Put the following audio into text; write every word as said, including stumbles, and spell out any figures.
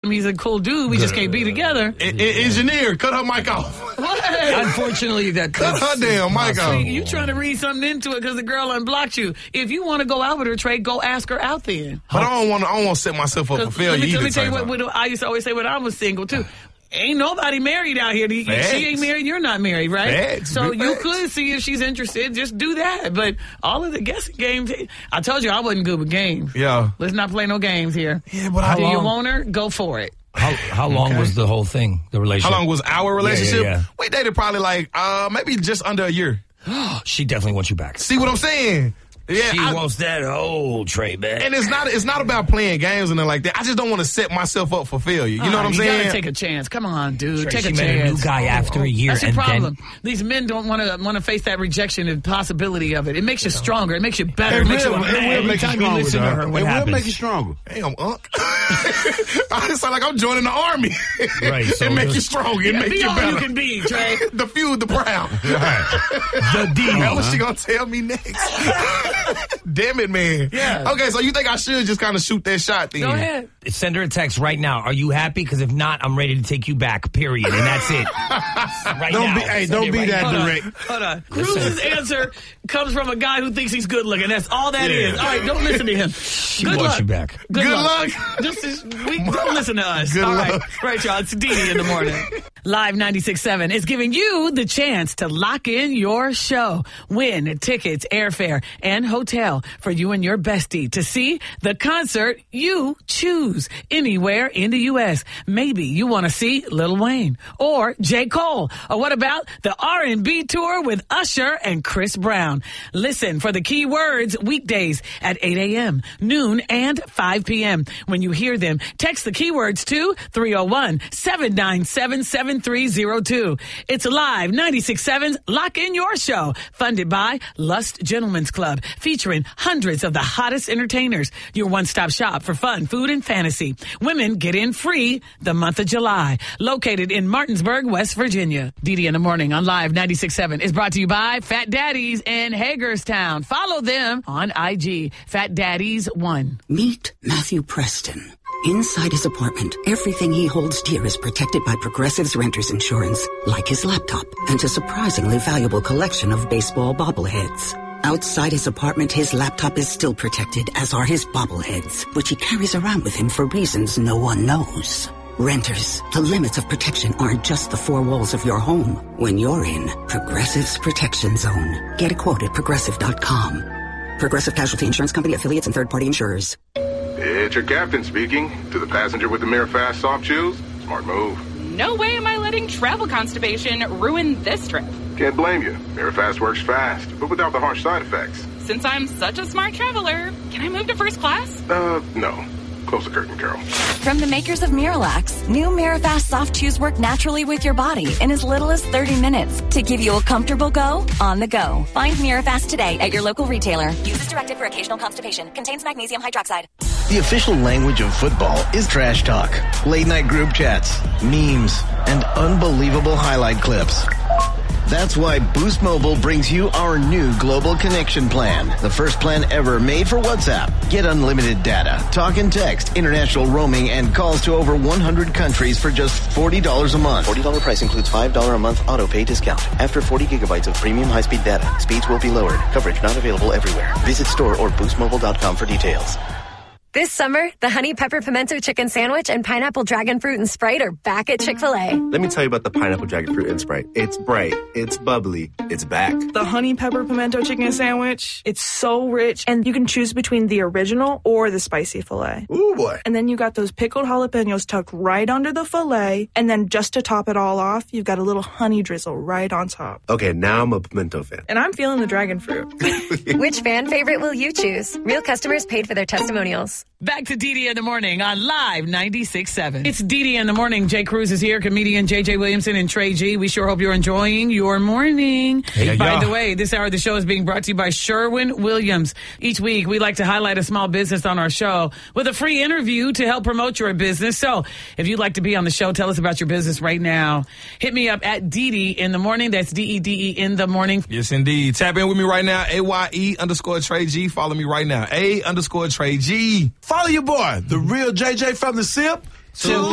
He's a cool dude. We just can't be together. E- e- engineer, cut her mic off. What? Unfortunately, that cut her damn mic off. You trying to read something into it because the girl unblocked you. If you want to go out with her, Trey, go ask her out then. But I don't want to. I don't want to set myself up for failure. Let me, either let me tell you time. what, what I used to always say when I was single too. Ain't nobody married out here. Facts. She ain't married, you're not married, right? Facts. So Big you facts. could see if she's interested, just do that. But all of the guessing games, I told you I wasn't good with games. Yeah. Let's not play no games here. Yeah, but how Do you long- want her? Go for it. How how long Okay. was the whole thing, the relationship? How long was our relationship? Yeah, yeah, yeah. We dated probably like uh maybe just under a year. She definitely wants you back. See what I'm saying? Yeah, She I- wants that old Trey back. and it's not it's not about playing games and nothing like that. I just don't want to set myself up for failure. You know Ah, what I'm you saying? gotta take a chance. Come on, dude. Trey, take she a met chance. a new guy after a year, That's the and problem. then These men don't want to want to face that rejection and possibility of it. It makes you stronger. It makes you better. It It makes will, you a it will man. make you Anytime you stronger, listen to dog. her, what It will happens? make you stronger. Damn, Unc. I sound like I'm joining the army. Right, so it make just- you strong. It Yeah, make be you all better. you can be, Trey. The few, the proud. the D. That's what she gonna tell me next. Damn it, man. Yeah. Okay, so you think I should just kind of shoot that shot then? Go ahead. Send her a text right now. Are you happy? Because if not, I'm ready to take you back, period. And that's it. Right Don't now. be- hey, Send don't it be right that now. Hold on. direct. Hold on. Cruz's answer comes from a guy who thinks he's good looking. That's all that Yeah. is. All right, don't listen to him. She Good wants luck. you back. Good, Good luck. luck. This is, we, don't listen to us. Good all right. luck. Right, y'all. It's D D in the morning. Live ninety-six point seven is giving you the chance to lock in your show. Win tickets, airfare, and hotel for you and your bestie to see the concert you choose anywhere in the U S. Maybe you want to see Lil Wayne or J. Cole. Or what about the R and B tour with Usher and Chris Brown? Listen for the key words weekdays at eight a.m., noon, and five p.m. When you hear them, text the keywords to three oh one, seven nine seven, seven three oh two. It's Live ninety-six point seven's Lock In Your Show, funded by Lust Gentlemen's Club, featuring hundreds of the hottest entertainers. Your one-stop shop for fun, food, and fantasy. Women get in free the month of July. Located in Martinsburg, West Virginia. D D in the morning on Live ninety-six point seven is brought to you by Fat Daddies in Hagerstown. Follow them on I G, Fat Daddies one. Meet Matthew Preston. Inside his apartment, everything he holds dear is protected by Progressive's Renter's Insurance, like his laptop and a surprisingly valuable collection of baseball bobbleheads. Outside his apartment, his laptop is still protected, as are his bobbleheads, which he carries around with him for reasons no one knows. Renters, the limits of protection aren't just the four walls of your home. When you're in Progressive's Protection Zone, get a quote at progressive dot com. Progressive Casualty Insurance Company, affiliates, and third-party insurers. It's your captain speaking. To the passenger with the Mirafast soft chews, smart move. No way am I letting travel constipation ruin this trip. Can't blame you. Mirafast works fast, but without the harsh side effects. Since I'm such a smart traveler, can I move to first class? Uh, no. Close the curtain, Carol. From the makers of Miralax, new Mirafast soft chews work naturally with your body in as little as thirty minutes to give you a comfortable go on the go. Find Mirafast today at your local retailer. Use as directed for occasional constipation. Contains magnesium hydroxide. The official language of football is trash talk, late night group chats, memes, and unbelievable highlight clips. That's why Boost Mobile brings you our new global connection plan. The first plan ever made for WhatsApp. Get unlimited data, talk and text, international roaming, and calls to over one hundred countries for just forty dollars a month. forty dollars price includes five dollars a month auto pay discount. After forty gigabytes of premium high-speed data, speeds will be lowered. Coverage not available everywhere. Visit store or boost mobile dot com for details. This summer, the Honey Pepper Pimento Chicken Sandwich and Pineapple Dragon Fruit and Sprite are back at Chick-fil-A. Let me tell you about the Pineapple Dragon Fruit and Sprite. It's bright, it's bubbly, it's back. The Honey Pepper Pimento Chicken Sandwich, it's so rich, and you can choose between the original or the spicy filet. Ooh, boy. And then you got those pickled jalapenos tucked right under the filet, and then just to top it all off, you've got a little honey drizzle right on top. Okay, now I'm a pimento fan. And I'm feeling the dragon fruit. Which fan favorite will you choose? Real customers paid for their testimonials. Back to D D in the morning on Live ninety-six point seven. It's D D in the morning. Jay Cruz is here, comedian J J Williamson and Trey G. We sure hope you're enjoying your morning. Hey, by yeah. the way, this hour of the show is being brought to you by Sherwin-Williams. Each week, we like to highlight a small business on our show with a free interview to help promote your business. So if you'd like to be on the show, tell us about your business right now. Hit me up at D D in the morning. That's D E D E in the morning. Yes, indeed. Tap in with me right now. A Y E underscore Trey G. Follow me right now. A underscore Trey G. Follow your boy, the real J J from the S I P. Two.